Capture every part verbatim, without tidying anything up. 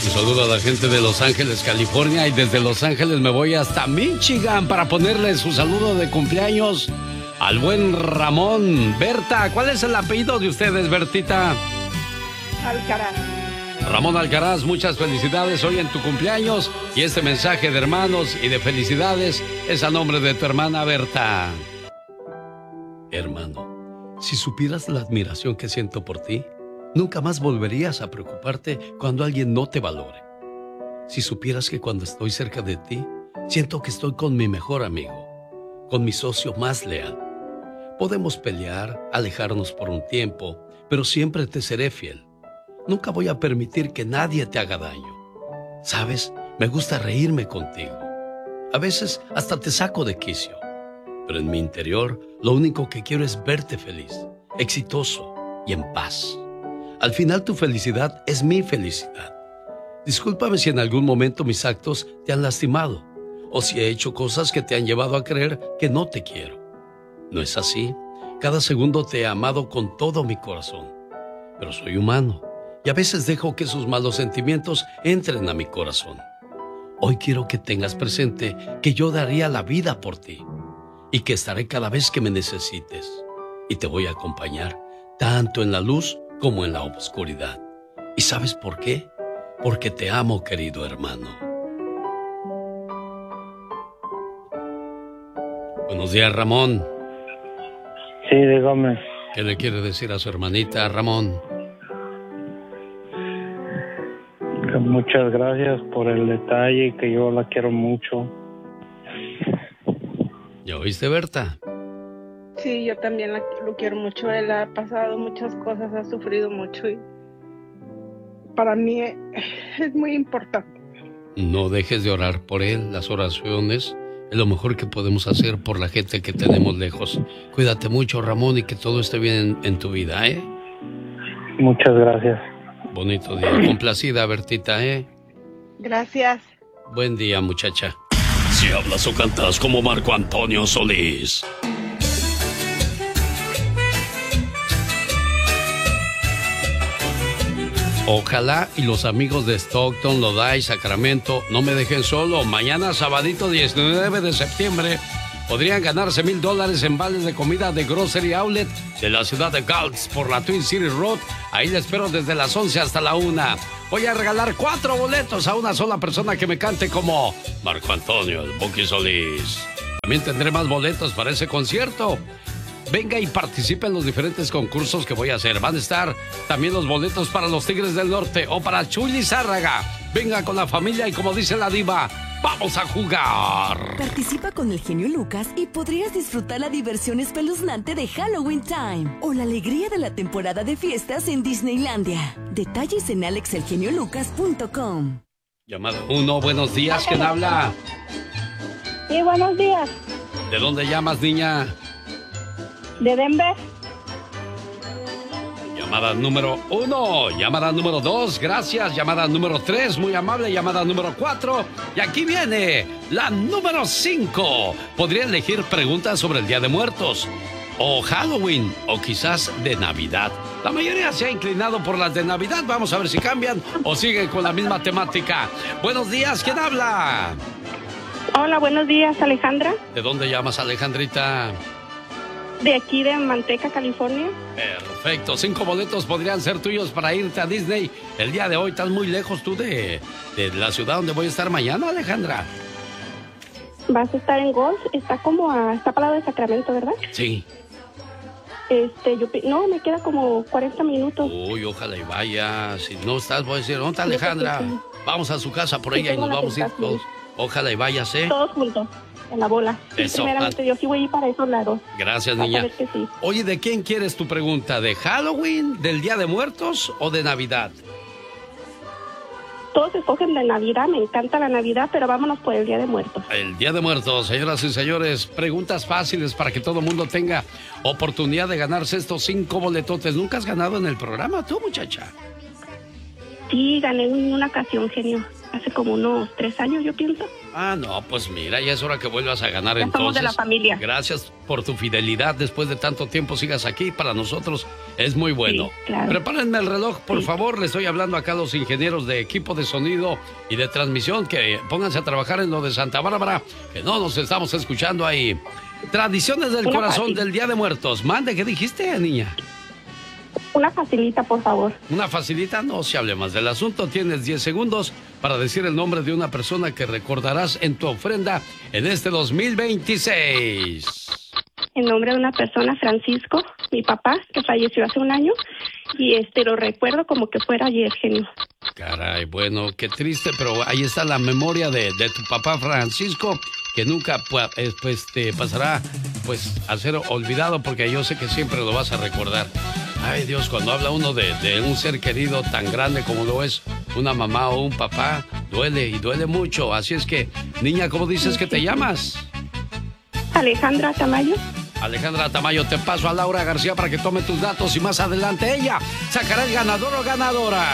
Un saludo a la gente de Los Ángeles, California, y desde Los Ángeles me voy hasta Michigan para ponerle su saludo de cumpleaños al buen Ramón. Berta, ¿cuál es el apellido de ustedes, Bertita? Alcaraz. Ramón Alcaraz, muchas felicidades hoy en tu cumpleaños, y este mensaje de hermanos y de felicidades es a nombre de tu hermana Berta. Hermano, si supieras la admiración que siento por ti, nunca más volverías a preocuparte cuando alguien no te valore. Si supieras que cuando estoy cerca de ti, siento que estoy con mi mejor amigo, con mi socio más leal. Podemos pelear, alejarnos por un tiempo, pero siempre te seré fiel. Nunca voy a permitir que nadie te haga daño. Sabes, me gusta reírme contigo. A veces hasta te saco de quicio. Pero en mi interior, lo único que quiero es verte feliz, exitoso y en paz. Al final, tu felicidad es mi felicidad. Discúlpame si en algún momento mis actos te han lastimado, o si he hecho cosas que te han llevado a creer que no te quiero. No es así. Cada segundo te he amado con todo mi corazón. Pero soy humano, y a veces dejo que esos malos sentimientos entren a mi corazón. Hoy quiero que tengas presente que yo daría la vida por ti, y que estaré cada vez que me necesites, y te voy a acompañar, tanto en la luz como en la oscuridad. ¿Y sabes por qué? Porque te amo, querido hermano. Buenos días, Ramón. Sí, dígame. ¿Qué le quiere decir a su hermanita, Ramón? Que muchas gracias por el detalle y que yo la quiero mucho. ¿Ya oíste, Berta? Sí, yo también la, lo quiero mucho. Él ha pasado muchas cosas, ha sufrido mucho y para mí es, es muy importante. No dejes de orar por él. Las oraciones es lo mejor que podemos hacer por la gente que tenemos lejos. Cuídate mucho, Ramón, y que todo esté bien en, en tu vida, ¿eh? Muchas gracias. Bonito día. Complacida, Bertita, ¿eh? Gracias. Buen día, muchacha. Si hablas o cantas como Marco Antonio Solís. Ojalá y los amigos de Stockton, Lodi, Sacramento no me dejen solo. Mañana, sabadito diecinueve de septiembre, podrían ganarse mil dólares en vales de comida de Grocery Outlet de la ciudad de Gulch por la Twin City Road. Ahí les espero desde las once hasta la una. Voy a regalar cuatro boletos a una sola persona que me cante como Marco Antonio, el Buki Solís. También tendré más boletos para ese concierto. Venga y participe en los diferentes concursos que voy a hacer. Van a estar también los boletos para los Tigres del Norte o para Chuy Zárraga. Venga con la familia y, como dice la diva, ¡vamos a jugar! Participa con el genio Lucas y podrías disfrutar la diversión espeluznante de Halloween Time o la alegría de la temporada de fiestas en Disneylandia. Detalles en alex el genio lucas punto com. Llamada uno, buenos días. ¿Quién habla? Sí, buenos días. ¿De dónde llamas, niña? De Denver. Llamada número uno, llamada número dos, gracias. Llamada número tres, muy amable. Llamada número cuatro, y aquí viene la número cinco. Podría elegir preguntas sobre el Día de Muertos, o Halloween, o quizás de Navidad. La mayoría se ha inclinado por las de Navidad. Vamos a ver si cambian o siguen con la misma temática. Buenos días, ¿quién habla? Hola, buenos días, Alejandra. ¿De dónde llamas, Alejandrita? De aquí de Manteca, California. Perfecto, cinco boletos podrían ser tuyos para irte a Disney el día de hoy. ¿Estás muy lejos tú de, de la ciudad donde voy a estar mañana, Alejandra? Vas a estar en Golf, está como a, está para lado de Sacramento, ¿verdad? Sí. Este, yo, no, me queda como cuarenta minutos. Uy, ojalá y vaya. Si no estás, voy a decir, ¿dónde está Alejandra? Vamos a su casa por ella y nos vamos a ir todos. Ojalá y vayas, ¿eh? Todos juntos. En la bola. Sí, eso. Primeramente, yo sí voy a ir para esos lados. Gracias, niña. Vas a ver que sí. Oye, ¿de quién quieres tu pregunta? ¿De Halloween, del Día de Muertos o de Navidad? Todos escogen de Navidad, me encanta la Navidad, pero vámonos por el Día de Muertos. El Día de Muertos, señoras y señores. Preguntas fáciles para que todo el mundo tenga oportunidad de ganarse estos cinco boletotes. ¿Nunca has ganado en el programa tú, muchacha? Sí, gané en una ocasión, genio. Hace como unos tres años, yo pienso. Ah, no, pues mira, ya es hora que vuelvas a ganar ya entonces. Somos de la familia. Gracias por tu fidelidad. Después de tanto tiempo sigas aquí. Para nosotros es muy bueno. Sí, claro. Prepárenme el reloj, por sí. favor. Le estoy hablando acá a los ingenieros de equipo de sonido y de transmisión que pónganse a trabajar en lo de Santa Bárbara, que no nos estamos escuchando ahí. Tradiciones del Una corazón fácil. del Día de Muertos. Mande, ¿qué dijiste, niña? Una facilita, por favor. Una facilita, no se hable más del asunto. Tienes diez segundos para decir el nombre de una persona que recordarás en tu ofrenda en este dos mil veintiséis. En nombre de una persona, Francisco, mi papá, que falleció hace un año, y este lo recuerdo como que fuera ayer, genio. Caray, bueno, qué triste, pero ahí está la memoria de, de tu papá Francisco, que nunca pues, pues te pasará pues a ser olvidado, porque yo sé que siempre lo vas a recordar. Ay, Dios, cuando habla uno de, de un ser querido tan grande como lo es una mamá o un papá, duele y duele mucho. Así es que, niña, ¿cómo dices que te llamas? Alejandra Tamayo. Alejandra Tamayo, te paso a Laura García para que tome tus datos y más adelante ella sacará el ganador o ganadora.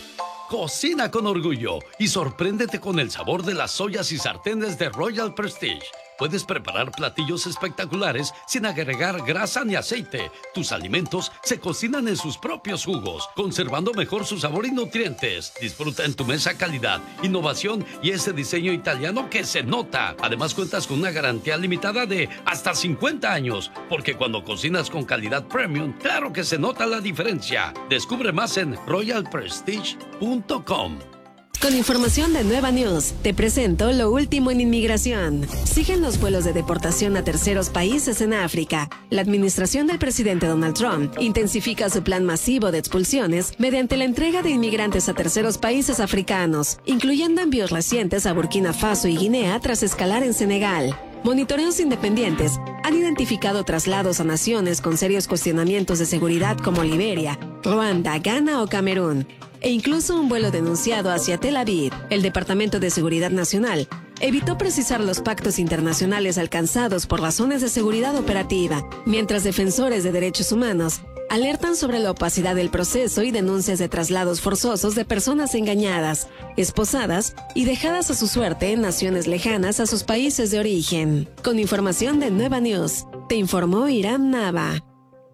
Cocina con orgullo y sorpréndete con el sabor de las ollas y sartenes de Royal Prestige. Puedes preparar platillos espectaculares sin agregar grasa ni aceite. Tus alimentos se cocinan en sus propios jugos, conservando mejor su sabor y nutrientes. Disfruta en tu mesa calidad, innovación y ese diseño italiano que se nota. Además, cuentas con una garantía limitada de hasta cincuenta años, porque cuando cocinas con calidad premium, claro que se nota la diferencia. Descubre más en royal prestige punto com. Con información de Nueva News, te presento lo último en inmigración. Siguen los vuelos de deportación a terceros países en África. La administración del presidente Donald Trump intensifica su plan masivo de expulsiones mediante la entrega de inmigrantes a terceros países africanos, incluyendo envíos recientes a Burkina Faso y Guinea tras escalar en Senegal. Monitoreos independientes han identificado traslados a naciones con serios cuestionamientos de seguridad como Liberia, Ruanda, Ghana o Camerún, e incluso un vuelo denunciado hacia Tel Aviv. El Departamento de Seguridad Nacional evitó precisar los pactos internacionales alcanzados por razones de seguridad operativa, mientras defensores de derechos humanos alertan sobre la opacidad del proceso y denuncias de traslados forzosos de personas engañadas, esposadas y dejadas a su suerte en naciones lejanas a sus países de origen. Con información de Nueva News, te informó Iram Nava.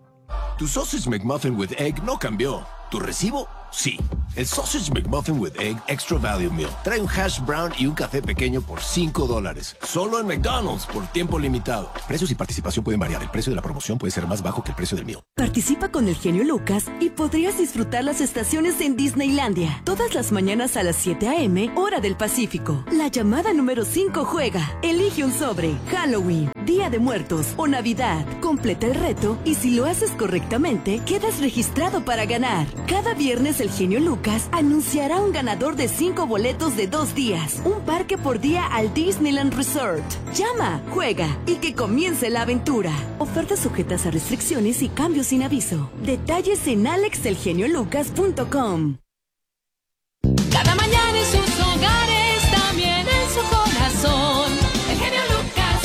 Tu Sausage McMuffin with Egg no cambió. ¿Tu recibo? Sí. El Sausage McMuffin with Egg Extra Value Meal trae un hash brown y un café pequeño por cinco dólares. Solo en McDonald's por tiempo limitado. Precios y participación pueden variar. El precio de la promoción puede ser más bajo que el precio del meal. Participa con el genio Lucas y podrías disfrutar las estaciones en Disneylandia. Todas las mañanas a las siete a eme, hora del Pacífico. La llamada número cinco juega. Elige un sobre. Halloween, Día de Muertos o Navidad. Completa el reto y si lo haces correctamente, quedas registrado para ganar. Cada viernes el genio Lucas anunciará un ganador de cinco boletos de dos días. Un parque por día al Disneyland Resort. Llama, juega y que comience la aventura. Ofertas sujetas a restricciones y cambios sin aviso. Detalles en alex el genio lucas punto com. Cada mañana en sus hogares, también en su corazón. El genio Lucas.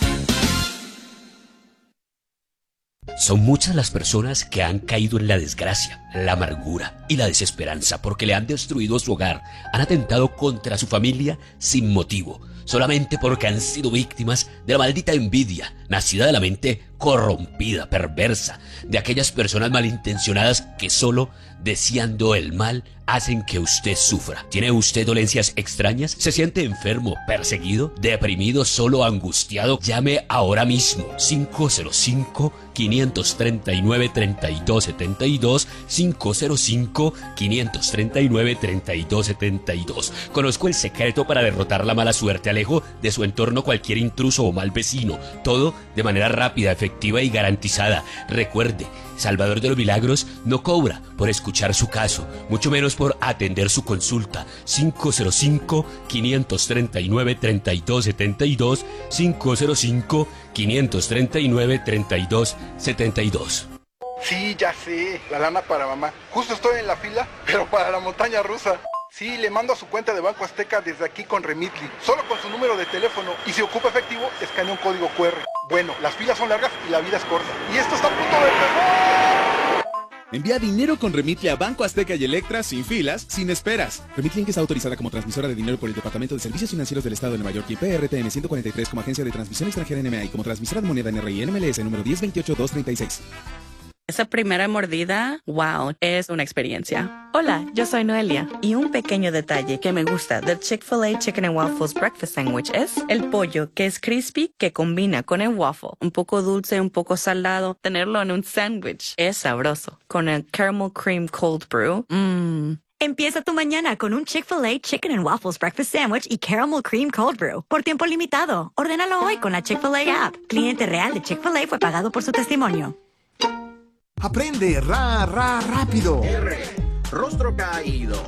Son muchas las personas que han caído en la desgracia, la amargura y la desesperanza porque le han destruido su hogar, han atentado contra su familia sin motivo, solamente porque han sido víctimas de la maldita envidia, nacida de la mente corrompida, perversa, de aquellas personas malintencionadas que solo deseando el mal hacen que usted sufra. ¿Tiene usted dolencias extrañas? ¿Se siente enfermo, perseguido, deprimido, solo, angustiado? Llame ahora mismo cinco cero cinco, cinco tres nueve, tres dos siete dos, cinco cero cinco, cinco tres nueve, tres dos siete dos. Conozco el secreto para derrotar la mala suerte. Alejo de su entorno cualquier intruso o mal vecino. Todo de manera rápida, efectiva y garantizada. Recuerde, Salvador de los Milagros no cobra por escuchar su caso, mucho menos por atender su consulta. Cinco cero cinco, cinco tres nueve, tres dos siete dos, cinco cero cinco, cinco tres nueve, tres dos siete dos. Sí, ya sé, la lana para mamá. Justo estoy en la fila, pero para la montaña rusa. Sí, le mando a su cuenta de Banco Azteca desde aquí con Remitly, solo con su número de teléfono, y si ocupa efectivo, escanea un código cu erre. Bueno, las filas son largas y la vida es corta. Y esto está a punto de empezar. Envía dinero con Remitly a Banco Azteca y Electra sin filas, sin esperas. Remitly Inc está autorizada como transmisora de dinero por el Departamento de Servicios Financieros del Estado de Nueva York y P R T N ciento cuarenta y tres como agencia de transmisión extranjera N M A y como transmisora de moneda N R I N M L S número diez veintiocho dos treinta y seis. Esa primera mordida, wow, es una experiencia. Hola, yo soy Noelia y un pequeño detalle que me gusta del Chick-fil-A Chicken and Waffles Breakfast Sandwich es el pollo, que es crispy, que combina con el waffle. Un poco dulce, un poco salado. Tenerlo en un sándwich es sabroso. Con el Caramel Cream Cold Brew, mmm. Empieza tu mañana con un Chick-fil-A Chicken and Waffles Breakfast Sandwich y Caramel Cream Cold Brew. Por tiempo limitado. Ordénalo hoy con la Chick-fil-A app. Cliente real de Chick-fil-A fue pagado por su testimonio. Aprende ra, ra, rápido. R, rostro caído.